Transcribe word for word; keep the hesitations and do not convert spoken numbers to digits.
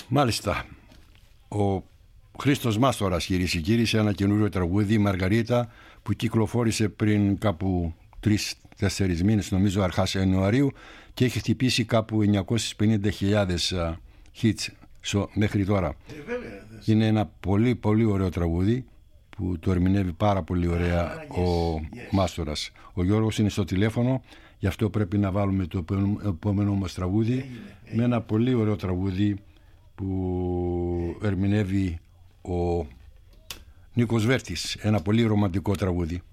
Μάλιστα. Ο Χρήστος Μάστορας, κυρίες και κύριοι, σε ένα καινούριο τραγούδι, Μαργαρίτα, που κυκλοφόρησε πριν κάπου τρεις-τέσσερις μήνες, νομίζω αρχάς Ιανουαρίου, και έχει χτυπήσει κάπου εννιακόσιες πενήντα χιλιάδες hits μέχρι τώρα. Ε, βέβαια. Είναι ένα πολύ πολύ ωραίο τραγούδι που το ερμηνεύει πάρα πολύ ωραία ah, yes, ο yes. Μάστορας. Ο Γιώργος είναι στο τηλέφωνο, γι' αυτό πρέπει να βάλουμε το επόμενο μας τραγούδι. Έγινε, έγινε. Με ένα πολύ ωραίο τραγούδι που ερμηνεύει ο Νίκος Βέρτης, ένα πολύ ρομαντικό τραγούδι.